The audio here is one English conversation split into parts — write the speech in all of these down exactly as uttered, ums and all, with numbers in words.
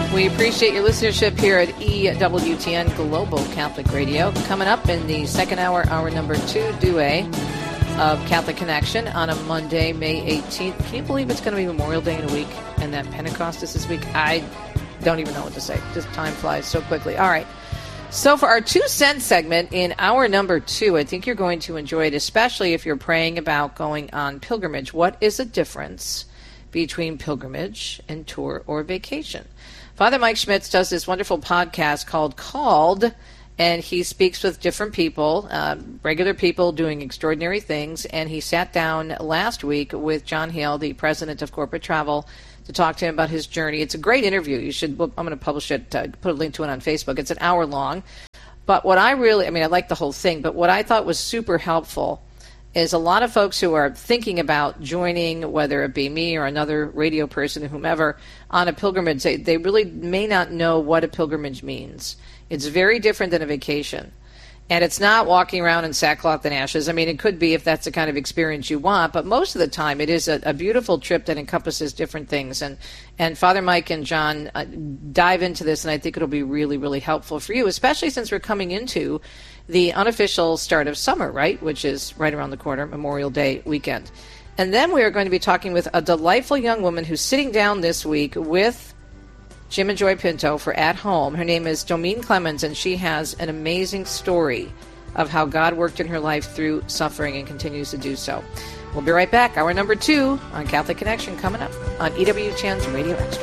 We appreciate your listenership here at E W T N Global Catholic Radio. Coming up in the second hour, hour number two, duet of Catholic Connection on a Monday, May eighteenth. Can you believe it's going to be Memorial Day in a week and that Pentecost is this week? I don't even know what to say. Just time flies so quickly. All right. So for our two cent segment in hour number two, I think you're going to enjoy it, especially if you're praying about going on pilgrimage. What is the difference between pilgrimage and tour or vacation? Father Mike Schmitz does this wonderful podcast called Called, and he speaks with different people, uh, regular people doing extraordinary things, and he sat down last week with John Hale, the president of Corporate Travel, to talk to him about his journey. It's a great interview. You should. I'm going to publish it, uh, put a link to it on Facebook. It's an hour long. But what I really, I mean, I like the whole thing, but what I thought was super helpful is a lot of folks who are thinking about joining, whether it be me or another radio person or whomever, on a pilgrimage, they, they really may not know what a pilgrimage means. It's very different than a vacation. And it's not walking around in sackcloth and ashes. I mean, it could be if that's the kind of experience you want, but most of the time it is a, a beautiful trip that encompasses different things. And, and Father Mike and John uh, dive into this, and I think it'll be really, really helpful for you, especially since we're coming into the unofficial start of summer, right, which is right around the corner, Memorial Day weekend. And then we are going to be talking with a delightful young woman who's sitting down this week with Jim and Joy Pinto for At Home. Her name is Domine Clemens, and she has an amazing story of how God worked in her life through suffering and continues to do so. We'll be right back. Hour number two on Catholic Connection coming up on E W T N's Radio Extra.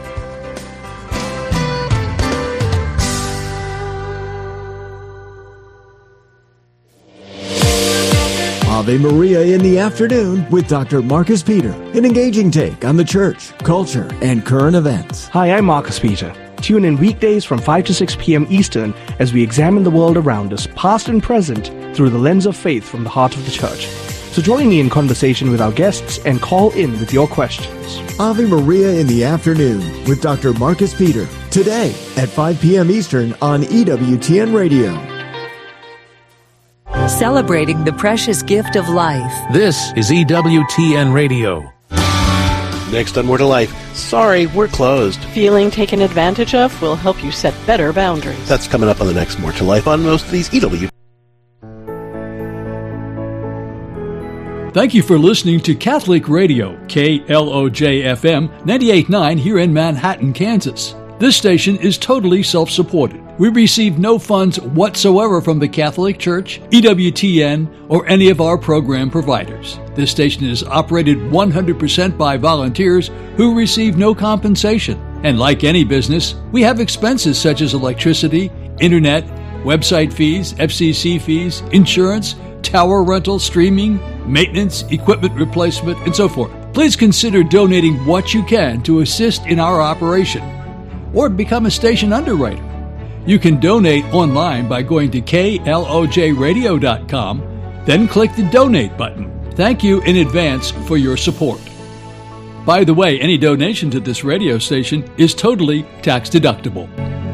Ave Maria in the afternoon with Doctor Marcus Peter. An engaging take on the church, culture, and current events. Hi, I'm Marcus Peter. Tune in weekdays from five to six p.m. Eastern as we examine the world around us, past and present, through the lens of faith from the heart of the church. So join me in conversation with our guests and call in with your questions. Ave Maria in the afternoon with Doctor Marcus Peter. Today at five p.m. Eastern on E W T N Radio. Celebrating the precious gift of life. This is E W T N Radio. Next on More to Life, sorry, we're closed. Feeling taken advantage of will help you set better boundaries. That's coming up on the next More to Life on most of these E W. Thank you for listening to Catholic Radio, K L O J F M ninety-eight point nine here in Manhattan, Kansas. This station is totally self-supported. We receive no funds whatsoever from the Catholic Church, E W T N, or any of our program providers. This station is operated one hundred percent by volunteers who receive no compensation. And like any business, we have expenses such as electricity, internet, website fees, F C C fees, insurance, tower rental, streaming, maintenance, equipment replacement, and so forth. Please consider donating what you can to assist in our operation, or become a station underwriter. You can donate online by going to K L O J radio dot com, then click the donate button. Thank you in advance for your support. By the way, any donation to this radio station is totally tax deductible.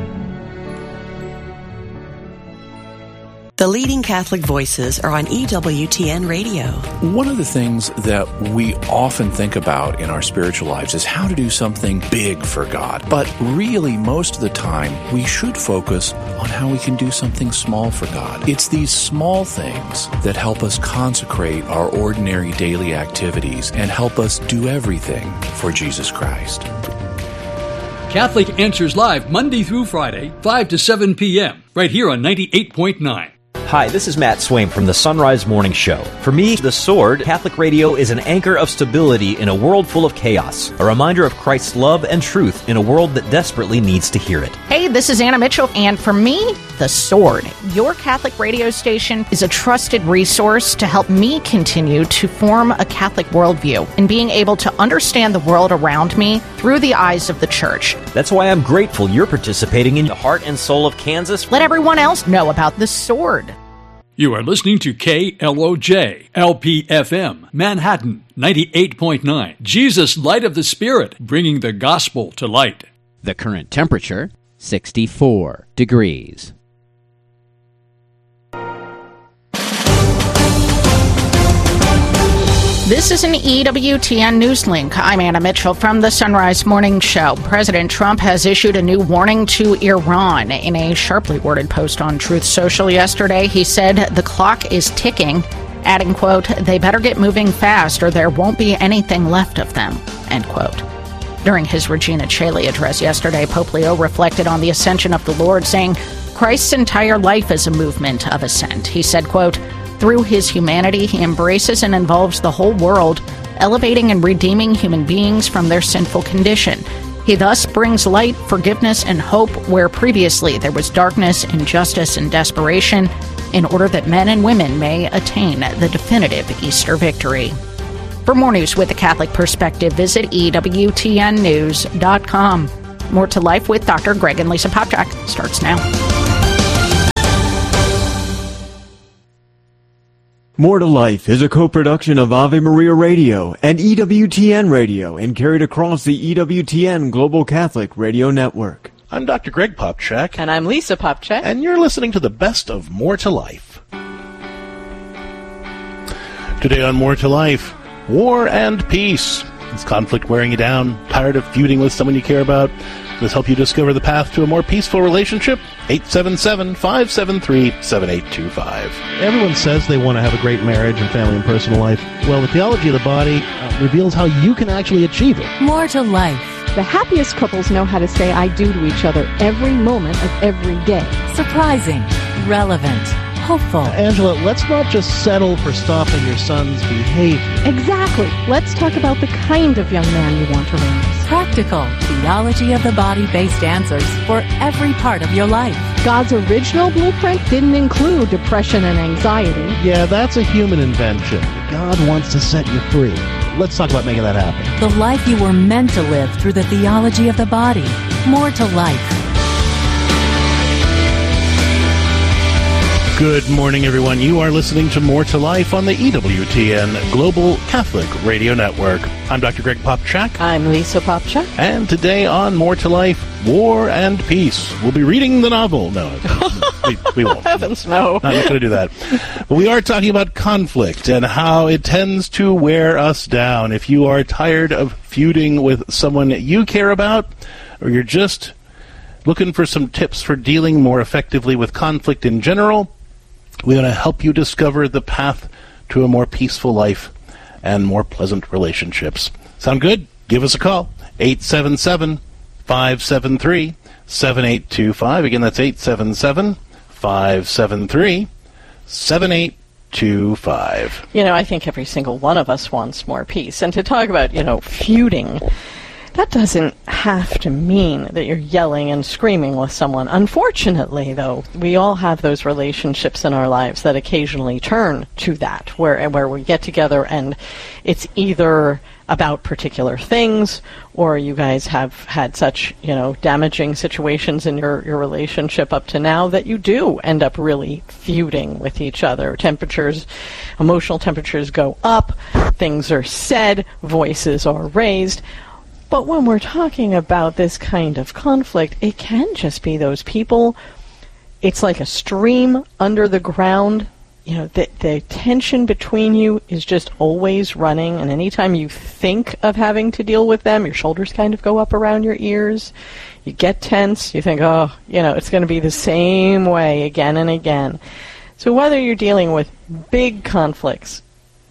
The leading Catholic voices are on E W T N Radio. One of the things that we often think about in our spiritual lives is how to do something big for God. But really, most of the time, we should focus on how we can do something small for God. It's these small things that help us consecrate our ordinary daily activities and help us do everything for Jesus Christ. Catholic Answers Live, Monday through Friday, five to seven p.m., right here on ninety-eight point nine. Hi, this is Matt Swaim from the Sunrise Morning Show. For me, The Sword, Catholic Radio is an anchor of stability in a world full of chaos, a reminder of Christ's love and truth in a world that desperately needs to hear it. Hey, this is Anna Mitchell, and for me, The Sword, your Catholic radio station, is a trusted resource to help me continue to form a Catholic worldview and being able to understand the world around me through the eyes of the Church. That's why I'm grateful you're participating in the heart and soul of Kansas. Let everyone else know about The Sword. You are listening to K L O J, L P F M, Manhattan, ninety-eight point nine. Jesus, Light of the Spirit, bringing the gospel to light. The current temperature, sixty-four degrees. This is an E W T N News Link. I'm Anna Mitchell from the Sunrise Morning Show. President Trump has issued a new warning to Iran. In a sharply worded post on Truth Social yesterday, he said the clock is ticking, adding, quote, they better get moving fast or there won't be anything left of them, end quote. During his Regina Coeli address yesterday, Pope Leo reflected on the ascension of the Lord, saying Christ's entire life is a movement of ascent. He said, quote, through his humanity, he embraces and involves the whole world, elevating and redeeming human beings from their sinful condition. He thus brings light, forgiveness, and hope where previously there was darkness, injustice, and desperation, in order that men and women may attain the definitive Easter victory. For more news with a Catholic perspective, visit E W T N news dot com. More to Life with Doctor Greg and Lisa Popchak starts now. More to Life is a co-production of Ave Maria Radio and E W T N Radio and carried across the E W T N Global Catholic Radio Network. I'm Doctor Greg Popchak. And I'm Lisa Popchak. And you're listening to the best of More to Life. Today on More to Life, war and peace. Is conflict wearing you down? Tired of feuding with someone you care about? Let's help you discover the path to a more peaceful relationship. eight seven seven, five seven three, seven eight two five. Everyone says they want to have a great marriage and family and personal life. Well, the theology of the body uh, reveals how you can actually achieve it. More to Life. The happiest couples know how to say I do to each other every moment of every day. Surprising, relevant, hopeful. Uh, Angela, let's not just settle for stopping your son's behavior. Exactly. Let's talk about the kind of young man you want to raise. Practical, theology of the body-based answers for every part of your life. God's original blueprint didn't include depression and anxiety. Yeah, that's a human invention. God wants to set you free. Let's talk about making that happen. The life you were meant to live through the theology of the body. More to Life. Good morning, everyone. You are listening to More to Life on the E W T N Global Catholic Radio Network. I'm Doctor Greg Popchak. I'm Lisa Popchak. And today on More to Life, War and Peace. We'll be reading the novel. No, we, we won't. Heavens, no. Not going to do that. But we are talking about conflict and how it tends to wear us down. If you are tired of feuding with someone you care about, or you're just looking for some tips for dealing more effectively with conflict in general, we want to help you discover the path to a more peaceful life and more pleasant relationships. Sound good? Give us a call. eight seven seven, five seven three, seven eight two five. Again, that's eight seven seven, five seven three, seven eight two five. You know, I think every single one of us wants more peace. And to talk about, you know, feuding, that doesn't have to mean that you're yelling and screaming with someone. Unfortunately, though, we all have those relationships in our lives that occasionally turn to that, where where we get together and it's either about particular things, or you guys have had such, you know, damaging situations in your, your relationship up to now that you do end up really feuding with each other. Temperatures, emotional temperatures go up, things are said, voices are raised. But when we're talking about this kind of conflict, it can just be those people. It's like a stream under the ground. You know, the, the tension between you is just always running, and anytime you think of having to deal with them, your shoulders kind of go up around your ears. You get tense. You think, oh, you know, it's going to be the same way again and again. So whether you're dealing with big conflicts,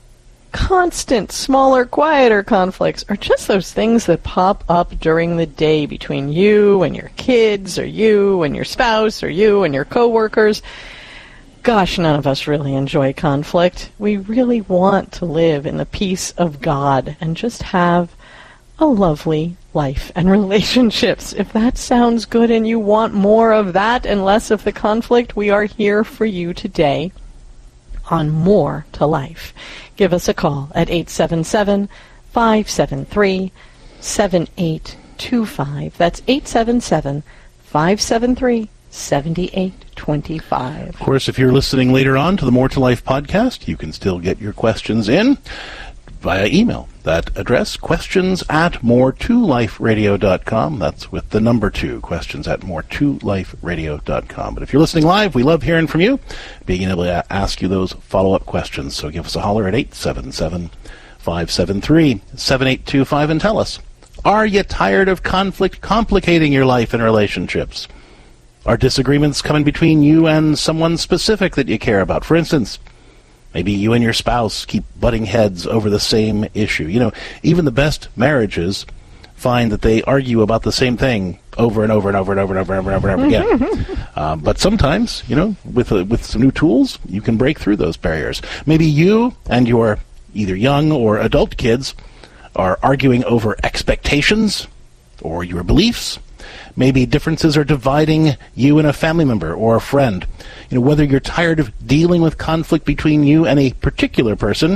constant, smaller, quieter conflicts, or just those things that pop up during the day between you and your kids, or you and your spouse, or you and your coworkers. Gosh, none of us really enjoy conflict. We really want to live in the peace of God and just have a lovely life and relationships. If that sounds good and you want more of that and less of the conflict, we are here for you today on More to Life. Give us a call at eight seven seven, five seven three, seven eight two five. That's eight seven seven, five seven three, seven eight two five. Of course, if you're listening later on to the More to Life podcast, you can still get your questions in via email. That address, questions at more to life radio dot com. That's with the number two, questions at more to life radio dot com. But if you're listening live, we love hearing from you, being able to ask you those follow-up questions. So give us a holler at eight seven seven, five seven three, seven eight two five and tell us, are you tired of conflict complicating your life and relationships? Are disagreements coming between you and someone specific that you care about? For instance, maybe you and your spouse keep butting heads over the same issue. You know, even the best marriages find that they argue about the same thing over and over and over and over and over and over and over, and over again. uh, but sometimes, you know, with uh, with some new tools, you can break through those barriers. Maybe you and your either young or adult kids are arguing over expectations or your beliefs. Maybe differences are dividing you and a family member or a friend. You know, whether you're tired of dealing with conflict between you and a particular person,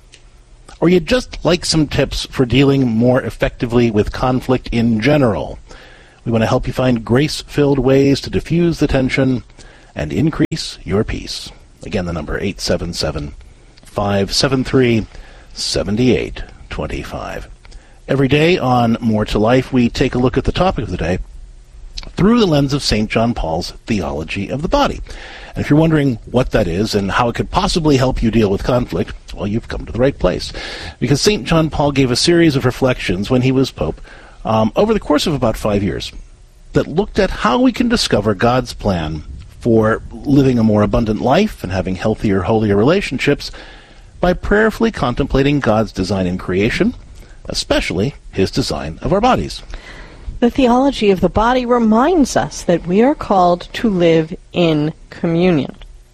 or you'd just like some tips for dealing more effectively with conflict in general. We want to help you find grace-filled ways to diffuse the tension and increase your peace. Again, the number eight seven seven, five seven three, seven eight two five. Every day on More to Life, we take a look at the topic of the day through the lens of Saint John Paul's theology of the body. And if you're wondering what that is and how it could possibly help you deal with conflict, well, you've come to the right place. Because Saint John Paul gave a series of reflections when he was Pope um, over the course of about five years that looked at how we can discover God's plan for living a more abundant life and having healthier, holier relationships by prayerfully contemplating God's design in creation, especially his design of our bodies. The theology of the body reminds us that we are called to live in communion.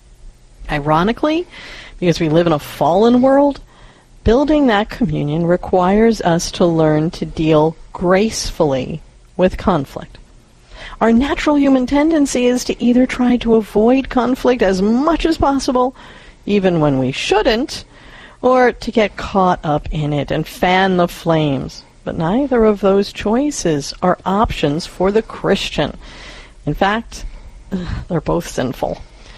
Ironically, because we live in a fallen world, building that communion requires us to learn to deal gracefully with conflict. Our natural human tendency is to either try to avoid conflict as much as possible, even when we shouldn't, or to get caught up in it and fan the flames. But neither of those choices are options for the Christian. In fact, they're both sinful.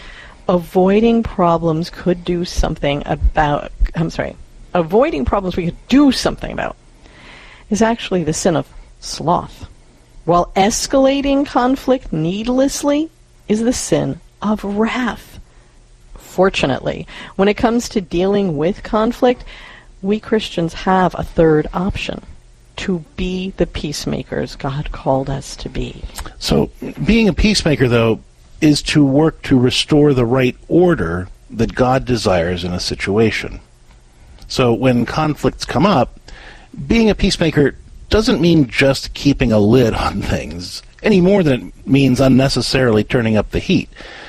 Avoiding problems could do something about, I'm sorry, avoiding problems we could do something about is actually the sin of sloth, while escalating conflict needlessly is the sin of wrath. Fortunately, when it comes to dealing with conflict, we Christians have a third option: to be the peacemakers God called us to be. So, being a peacemaker, though, is to work to restore the right order that God desires in a situation. So, when conflicts come up, being a peacemaker doesn't mean just keeping a lid on things, any more than it means unnecessarily turning up the heat.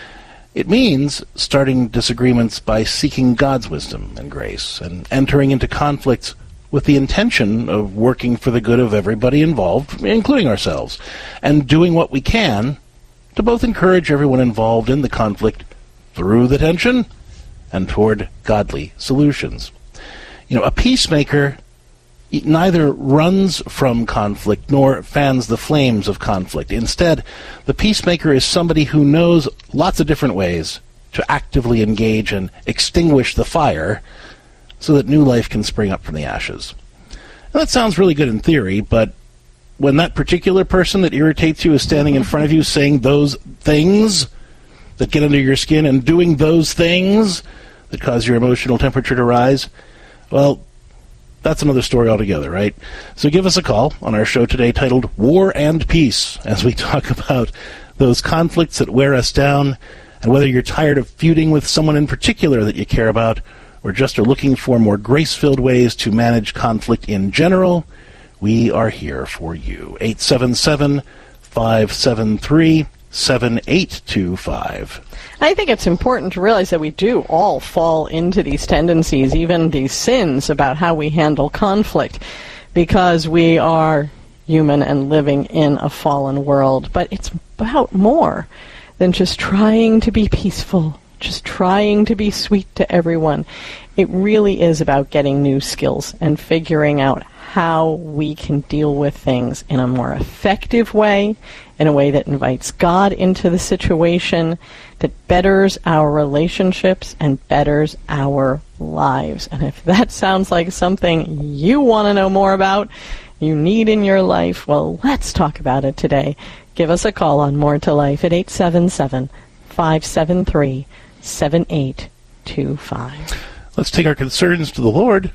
It means starting disagreements by seeking God's wisdom and grace, and entering into conflicts with the intention of working for the good of everybody involved, including ourselves, and doing what we can to both encourage everyone involved in the conflict through the tension and toward godly solutions. You know, a peacemaker neither runs from conflict nor fans the flames of conflict. Instead, the peacemaker is somebody who knows lots of different ways to actively engage and extinguish the fire so that new life can spring up from the ashes. And that sounds really good in theory, but when that particular person that irritates you is standing in front of you saying those things that get under your skin and doing those things that cause your emotional temperature to rise, well, that's another story altogether, right? So give us a call on our show today titled War and Peace as we talk about those conflicts that wear us down, and whether you're tired of feuding with someone in particular that you care about, or just are looking for more grace-filled ways to manage conflict in general, we are here for you. eight seven seven, five seven three, seven eight two five. I think it's important to realize that we do all fall into these tendencies, even these sins about how we handle conflict, because we are human and living in a fallen world. But it's about more than just trying to be peaceful, just trying to be sweet to everyone. It really is about getting new skills and figuring out how we can deal with things in a more effective way, in a way that invites God into the situation, that betters our relationships and betters our lives. And if that sounds like something you want to know more about, you need in your life, well, let's talk about it today. Give us a call on More to Life at eight seven seven, five seven three, seven eight two five. Let's take our concerns to the Lord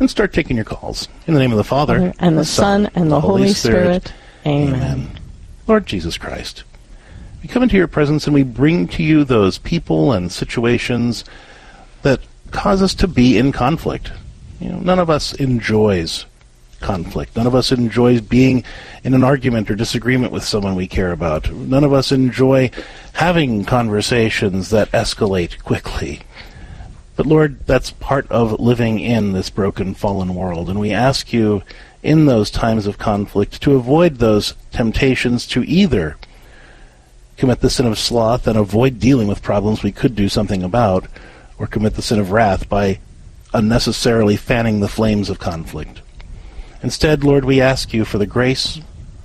and start taking your calls. In the name of the Father, Father and the Son, and the Holy Spirit. Spirit. Amen. Amen. Lord Jesus Christ, we come into your presence and we bring to you those people and situations that cause us to be in conflict. You know, none of us enjoys conflict. None of us enjoys being in an argument or disagreement with someone we care about. None of us enjoy having conversations that escalate quickly. But Lord, that's part of living in this broken, fallen world, and we ask you in those times of conflict to avoid those temptations to either commit the sin of sloth and avoid dealing with problems we could do something about, or commit the sin of wrath by unnecessarily fanning the flames of conflict. Instead, Lord, we ask you for the grace,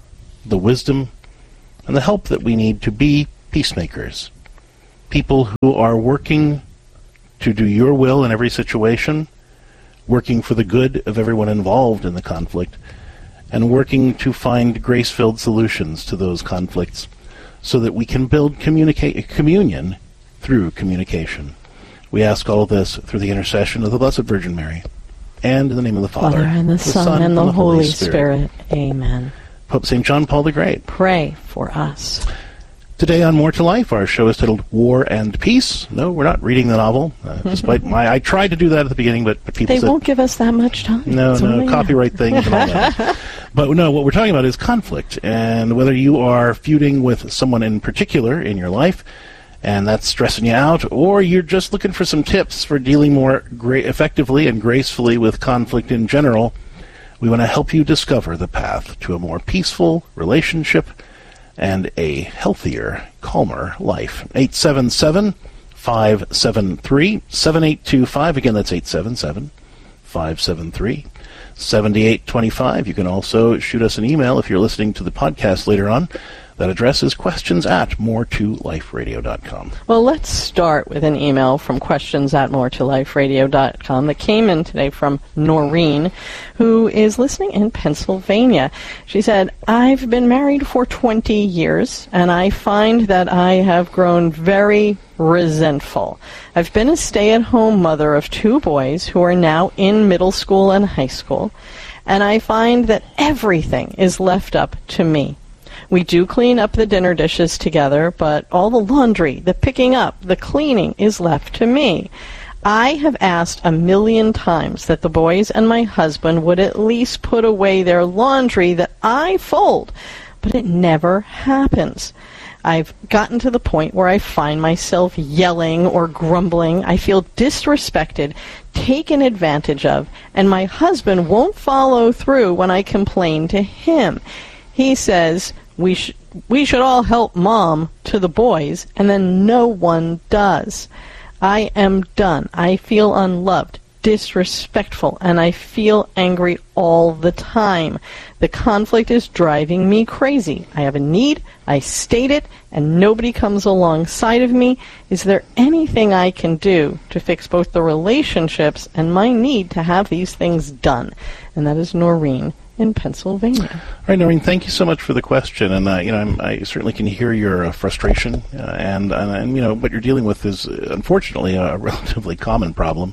the wisdom, and the help that we need to be peacemakers, people who are working to do your will in every situation, working for the good of everyone involved in the conflict, and working to find grace-filled solutions to those conflicts so that we can build communica- communion through communication. We ask all of this through the intercession of the Blessed Virgin Mary, and in the name of the Father, Father and the, the Son, Son, and the, and the Holy, Holy Spirit. Spirit. Amen. Pope Saint John Paul the Great, pray for us. Today on More to Life, our show is titled War and Peace. No, we're not reading the novel, uh, despite my... I tried to do that at the beginning, but, but people they said... They won't give us that much time. No, it's no, copyright things and all that. But no, what we're talking about is conflict, and whether you are feuding with someone in particular in your life, and that's stressing you out, or you're just looking for some tips for dealing more gra- effectively and gracefully with conflict in general, we want to help you discover the path to a more peaceful relationship and a healthier, calmer life. eight seven seven, five seven three, seven eight two five. Again, that's eight seven seven, five seven three, seven eight two five. You can also shoot us an email if you're listening to the podcast later on. That address is questions at more to life radio dot com. Well, let's start with an email from questions at more to life radio dot com that came in today from Noreen, who is listening in Pennsylvania. She said, I've been married for twenty years, and I find that I have grown very resentful. I've been a stay-at-home mother of two boys who are now in middle school and high school, and I find that everything is left up to me. We do clean up the dinner dishes together, but all the laundry, the picking up, the cleaning is left to me. I have asked a million times that the boys and my husband would at least put away their laundry that I fold, but it never happens. I've gotten to the point where I find myself yelling or grumbling. I feel disrespected, taken advantage of, and my husband won't follow through when I complain to him. He says, We, sh- we should all help Mom to the boys, and then no one does. I am done. I feel unloved, disrespectful, and I feel angry all the time. The conflict is driving me crazy. I have a need, I state it, and nobody comes alongside of me. Is there anything I can do to fix both the relationships and my need to have these things done? And that is Noreen in Pennsylvania. All right, Noreen, thank you so much for the question, and uh, you know, I'm, I certainly can hear your uh, frustration, uh, and, and and you know what you're dealing with is uh, unfortunately a relatively common problem,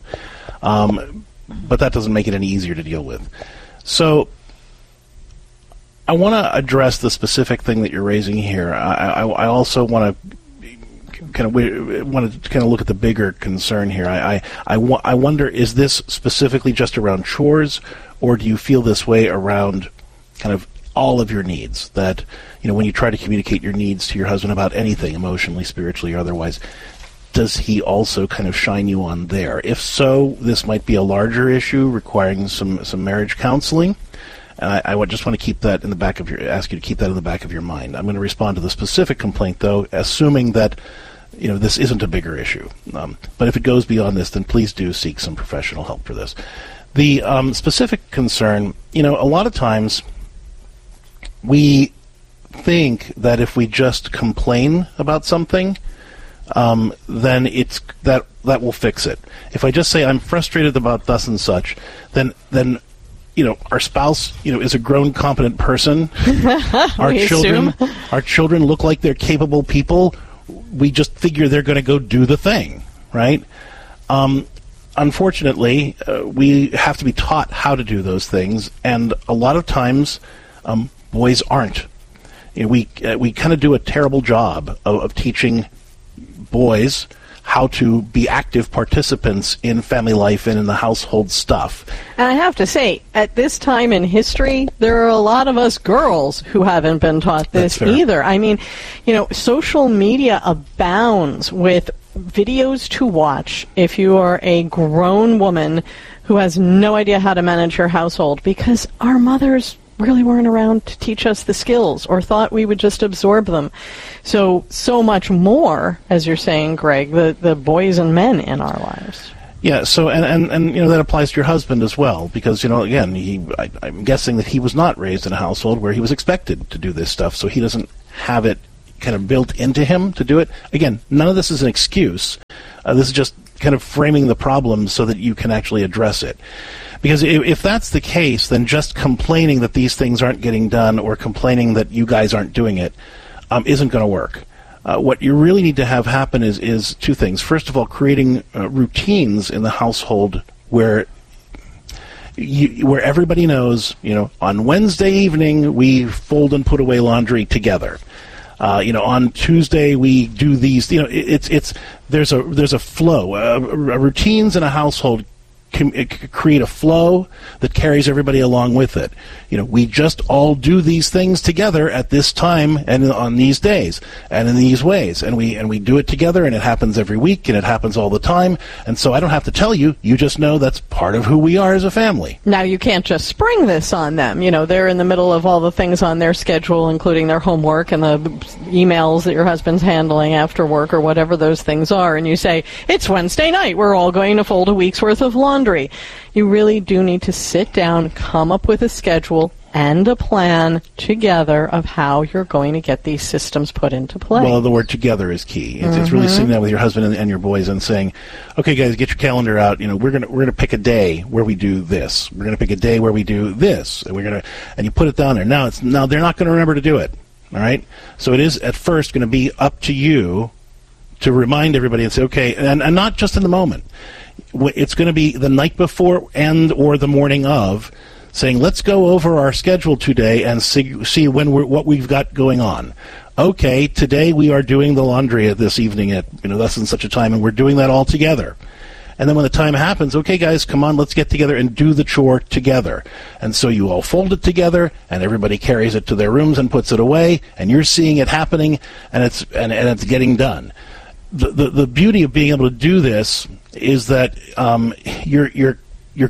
um, but that doesn't make it any easier to deal with. So, I want to address the specific thing that you're raising here. I, I, I also want to kind of want to kind of look at the bigger concern here. I I, I, wa- I wonder, is this specifically just around chores, or do you feel this way around kind of all of your needs? That, you know, when you try to communicate your needs to your husband about anything, emotionally, spiritually, or otherwise, does he also kind of shine you on there? If so, this might be a larger issue requiring some, some marriage counseling. And I, I would just want to keep that in the back of your, ask you to keep that in the back of your mind. I'm going to respond to the specific complaint, though, assuming that, you know, this isn't a bigger issue. Um, but if it goes beyond this, then please do seek some professional help for this. The um, specific concern, you know, a lot of times we think that if we just complain about something, um, then it's that that will fix it. If I just say I'm frustrated about thus and such, then then you know our spouse, you know, is a grown, competent person. Our children, assume. our children look like they're capable people. We just figure they're going to go do the thing, right? Um, unfortunately, uh, we have to be taught how to do those things, and a lot of times um, boys aren't. You know, we uh, we kind of do a terrible job of, of teaching boys how to be active participants in family life and in the household stuff. And I have to say, at this time in history, there are a lot of us girls who haven't been taught this either. I mean, you know, social media abounds with videos to watch if you are a grown woman who has no idea how to manage her household, because our mothers really weren't around to teach us the skills or thought we would just absorb them. So, so much more, as you're saying, Greg, the, the boys and men in our lives. Yeah, so, and, and, and, you know, that applies to your husband as well, because, you know, again, he, I, I'm guessing that he was not raised in a household where he was expected to do this stuff, so he doesn't have it kind of built into him to do it. Again, none of this is an excuse. Uh, this is just kind of framing the problem so that you can actually address it. Because if, if that's the case, then just complaining that these things aren't getting done or complaining that you guys aren't doing it um, isn't going to work. Uh, what you really need to have happen is, is two things. First of all, creating uh, routines in the household where you, where everybody knows, you know, on Wednesday evening we fold and put away laundry together. Uh, you know, on Tuesday we do these. You know, it, it's it's there's a there's a flow. Uh, routines in a household can create a flow that carries everybody along with it. You know, we just all do these things together at this time and on these days and in these ways, and we and we do it together, and it happens every week, and it happens all the time. And so I don't have to tell you; you just know that's part of who we are as a family. Now, you can't just spring this on them. You know, they're in the middle of all the things on their schedule, including their homework and the emails that your husband's handling after work or whatever those things are, and you say, it's Wednesday night, we're all going to fold a week's worth of laundry. You really do need to sit down, come up with a schedule and a plan together of how you're going to get these systems put into play. Well, the word together is key. It's, mm-hmm. it's really sitting down with your husband and, and your boys and saying, okay, guys, get your calendar out. You know, we're gonna we're gonna pick a day where we do this. We're gonna pick a day where we do this, and we're gonna and you put it down there. Now it's now they're not going to remember to do it. All right, so it is at first going to be up to you to remind everybody and say, okay, and, and not just in the moment. It's going to be the night before and or the morning of, saying, let's go over our schedule today and see, see when we're, what we've got going on. Okay, today we are doing the laundry at this evening at, you know, thus and such a time, and we're doing that all together. And then when the time happens, okay, guys, come on, let's get together and do the chore together. And so you all fold it together, and everybody carries it to their rooms and puts it away, and you're seeing it happening, and it's and, and it's getting done. The, the the beauty of being able to do this is that um, you're you're you're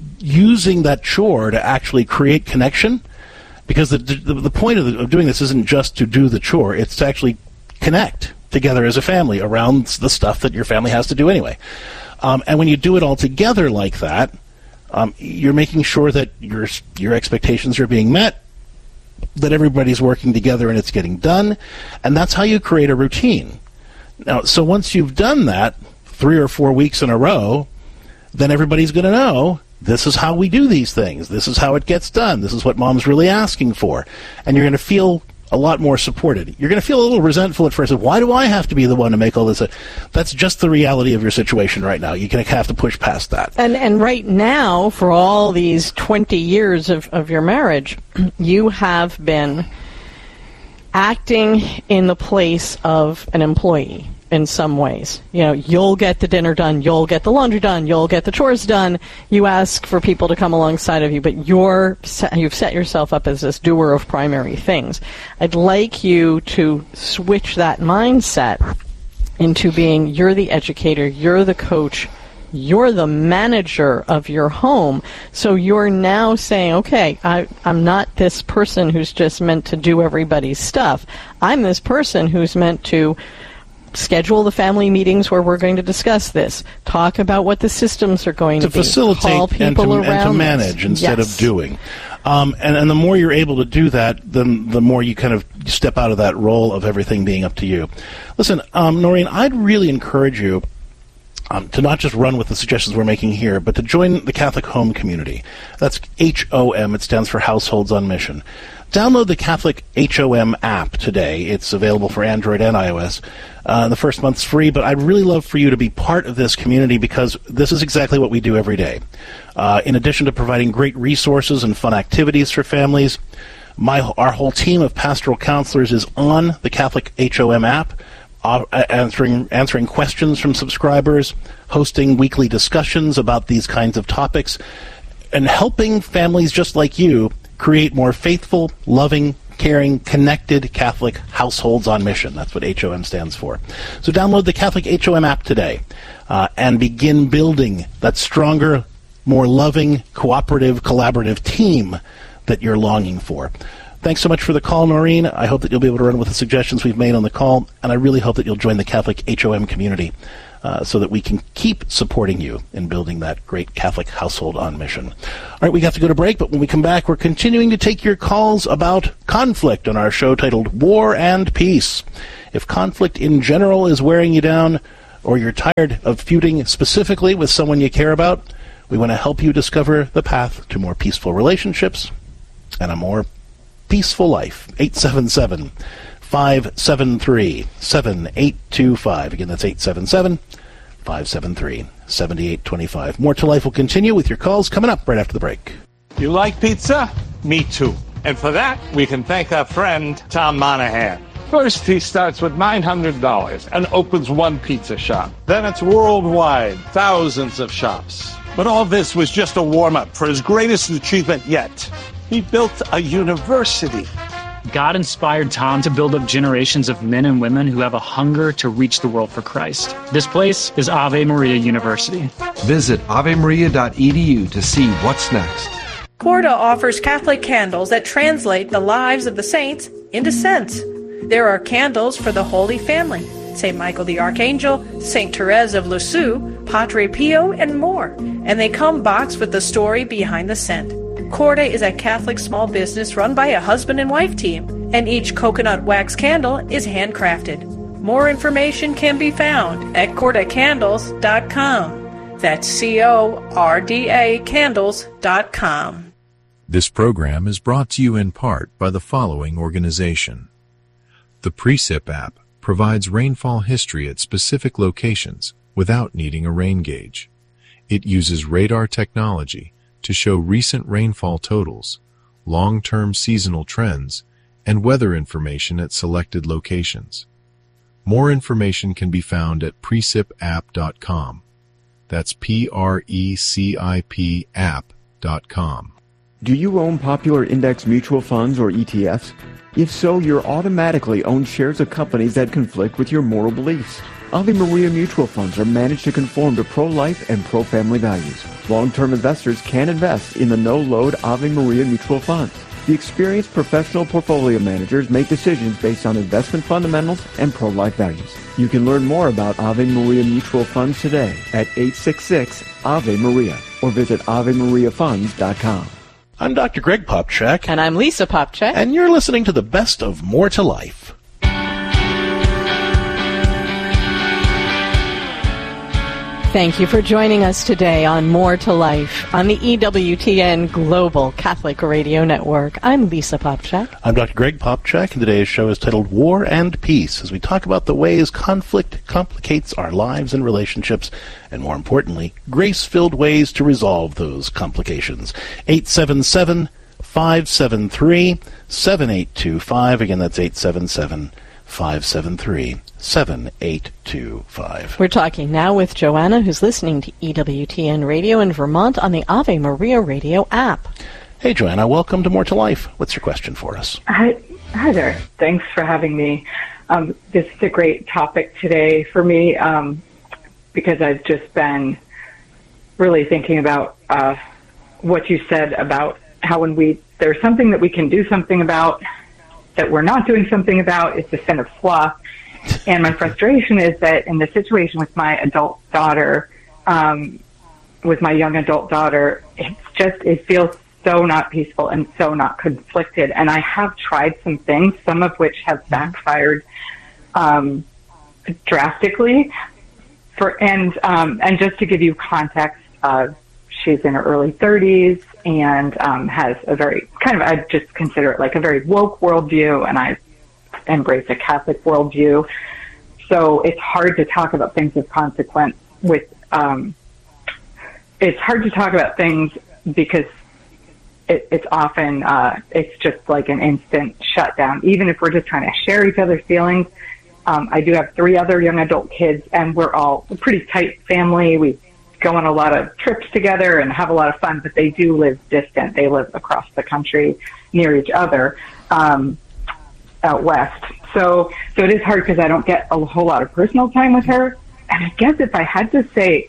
using that chore to actually create connection, because the the, the point of, the, of doing this isn't just to do the chore; it's to actually connect together as a family around the stuff that your family has to do anyway. Um, and when you do it all together like that, um, you're making sure that your your expectations are being met, that everybody's working together and it's getting done, and that's how you create a routine. Now, so once you've done that three or four weeks in a row, then everybody's going to know this is how we do these things. This is how it gets done. This is what Mom's really asking for. And you're going to feel a lot more supported. You're going to feel a little resentful at first. Why do I have to be the one to make all this? That's just the reality of your situation right now. You're going to have to push past that. And and right now, for all these twenty years of, of your marriage, you have been acting in the place of an employee in some ways. You know, you'll get the dinner done, you'll get the laundry done, you'll get the chores done. You ask for people to come alongside of you, but you're you've set yourself up as this doer of primary things. I'd like you to switch that mindset into being, you're the educator, you're the coach, you're the manager of your home. So you're now saying, okay, I, I'm not this person who's just meant to do everybody's stuff. I'm this person who's meant to schedule the family meetings where we're going to discuss this, talk about what the systems are going to, to be, facilitate call people and to, around and to manage this. instead Yes. of doing. Um, and, and the more you're able to do that, then the more you kind of step out of that role of everything being up to you. Listen, um, Noreen, I'd really encourage you Um, to not just run with the suggestions we're making here, but to join the Catholic Home Community. That's H O M. It stands for Households on Mission. download the Catholic H O M app today. It's available for Android and iOS. Uh, the first month's free, but I'd really love for you to be part of this community because this is exactly what we do every day. Uh, in addition to providing great resources and fun activities for families, my our whole team of pastoral counselors is on the Catholic H O M app, uh, answering answering questions from subscribers, hosting weekly discussions about these kinds of topics, and helping families just like you create more faithful, loving, caring, connected Catholic households on mission. That's what H O M stands for. So download the Catholic H O M app today uh, and begin building that stronger, more loving, cooperative, collaborative team that you're longing for. Thanks so much for the call, Noreen. I hope that you'll be able to run with the suggestions we've made on the call, and I really hope that you'll join the Catholic H O M community uh, so that we can keep supporting you in building that great Catholic household on mission. All right, we have to go to break, but when we come back, we're continuing to take your calls about conflict on our show titled War and Peace. If conflict in general is wearing you down, or you're tired of feuding specifically with someone you care about, we want to help you discover the path to more peaceful relationships and a more peaceful life. eight seven seven, five seven three, seven eight two five. Again, that's eight seven seven, five seven three, seven eight two five. More to Life will continue with your calls coming up right after the break. You like pizza? Me too. And for that, we can thank our friend Tom Monahan. First, he starts with nine hundred dollars and opens one pizza shop. Then it's worldwide, thousands of shops. But all this was just a warm-up for his greatest achievement yet. He built a university. God inspired Tom to build up generations of men and women who have a hunger to reach the world for Christ. This place is Ave Maria University. Visit ave maria dot e d u to see what's next. Corda offers Catholic candles that translate the lives of the saints into scents. There are candles for the Holy Family, Saint Michael the Archangel, Saint Therese of Lisieux, Padre Pio, and more. And they come boxed with the story behind the scent. Corda is a Catholic small business run by a husband and wife team, and each coconut wax candle is handcrafted. More information can be found at corda candles dot com. That's C O R D A candles dot com. This program is brought to you in part by the following organization. The Precip app provides rainfall history at specific locations without needing a rain gauge. It uses radar technology to show recent rainfall totals, long-term seasonal trends, and weather information at selected locations. More information can be found at precip app dot com. That's P R E C I P app dot com. Do you own popular index mutual funds or E T Fs? If so, you're automatically owned shares of companies that conflict with your moral beliefs. Ave Maria mutual funds are managed to conform to pro-life and pro-family values. Long-term investors can invest in the no-load Ave Maria mutual funds. The experienced professional portfolio managers make decisions based on investment fundamentals and pro-life values. You can learn more about Ave Maria mutual funds today at eight six six Ave Maria or visit ave maria funds dot com. I'm Doctor Greg Popchak. And I'm Lisa Popchak. And you're listening to the best of More to Life. Thank you for joining us today on More to Life on the E W T N Global Catholic Radio Network. I'm Lisa Popchak. I'm Doctor Greg Popchak, and today's show is titled War and Peace, as we talk about the ways conflict complicates our lives and relationships, and more importantly, grace-filled ways to resolve those complications. eight seven seven, five seven three, seven eight two five. Again, that's eight seven seven, five seven three, seven eight two five. We're talking now with Joanna, who's listening to E W T N Radio in Vermont on the Ave Maria Radio app. Hey, Joanna, welcome to More to Life. What's your question for us? Hi, hi there. Thanks for having me. Um, this is a great topic today for me um, because I've just been really thinking about uh, what you said about how when we there's something that we can do something about that we're not doing something about, it's a sin of sloth. And my frustration is that in the situation with my adult daughter, um, with my young adult daughter, it's just, it feels so not peaceful and so not conflicted. And I have tried some things, some of which have backfired um, drastically. For and um, and just to give you context, uh, she's in her early thirties. and um, has a very kind of, I just consider it like a very woke worldview, and I embrace a Catholic worldview. So it's hard to talk about things of consequence with, um, it's hard to talk about things because it, it's often, uh, it's just like an instant shutdown. Even if we're just trying to share each other's feelings. Um, I do have three other young adult kids, and we're all a pretty tight family. We go on a lot of trips together and have a lot of fun, but they do live distant. They live across the country near each other, um, out west. So, so it is hard because I don't get a whole lot of personal time with her. And I guess if I had to say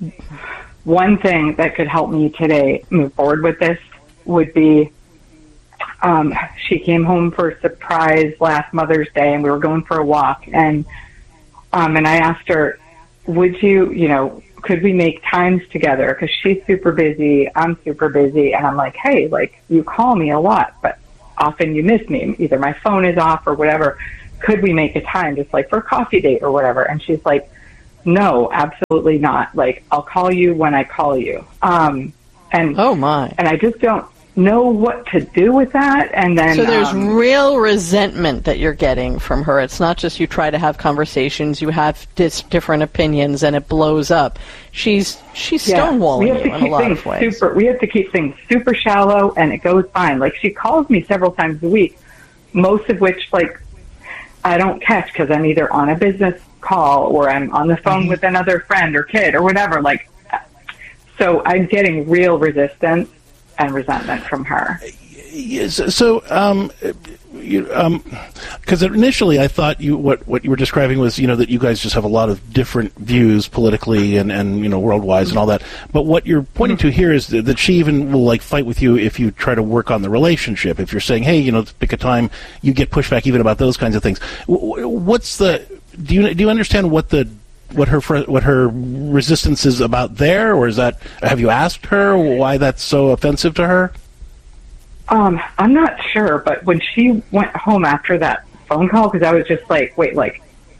one thing that could help me today move forward with this would be, um, she came home for a surprise last Mother's Day, and we were going for a walk, and, um, and I asked her, would you, you know, could we make times together? Because she's super busy, I'm super busy, and I'm like, hey, like, you call me a lot, but often you miss me. Either my phone is off or whatever. Could we make a time just like for a coffee date or whatever? And she's like, no, absolutely not. Like, I'll call you when I call you. Um, and oh my, and I just don't know what to do with that. And then so there's um, real resentment that you're getting from her. It's not just you try to have conversations, you have dis- different opinions, and it blows up. She's she's yeah, stonewalling we have to you in keep a lot things of ways. Super, we have to keep things super shallow, and it goes fine. Like, she calls me several times a week, most of which, like, I don't catch because I'm either on a business call or I'm on the phone mm-hmm. with another friend or kid or whatever. Like, so I'm getting real resistance and resentment from her. Yes, so, um, you, um, because initially I thought you what what you were describing was, you know, that you guys just have a lot of different views politically and, and you know, worldwide and all that. But what you're pointing to here is that she even will like fight with you if you try to work on the relationship. If you're saying, hey, you know, pick a time, you get pushback even about those kinds of things. What's the do you do you understand what the what her what her resistance is about there, or is that, have you asked her why that's so offensive to her? Um, I'm not sure, but when she went home after that phone call, because I was just like, wait, like,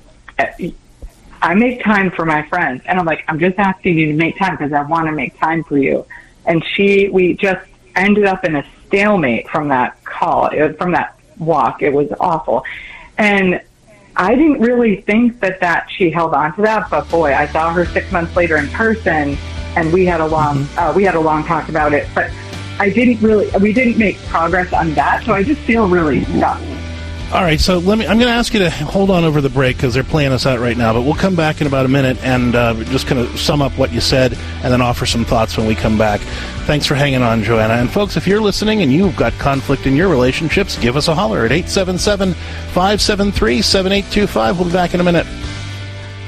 I make time for my friends, and I'm like, I'm just asking you to make time because I want to make time for you. And she, we just ended up in a stalemate from that call, it, from that walk. It was awful, and I didn't really think that that she held on to that, but boy, I saw her six months later in person, and we had a long, mm-hmm. uh, we had a long talk about it, but I didn't really, we didn't make progress on that, so I just feel really stuck. All right, so let me, I'm going to ask you to hold on over the break because they're playing us out right now, but we'll come back in about a minute and uh, just kind of sum up what you said and then offer some thoughts when we come back. Thanks for hanging on, Joanna. And folks, if you're listening and you've got conflict in your relationships, give us a holler at eight seven seven, five seven three, seven eight two five. We'll be back in a minute.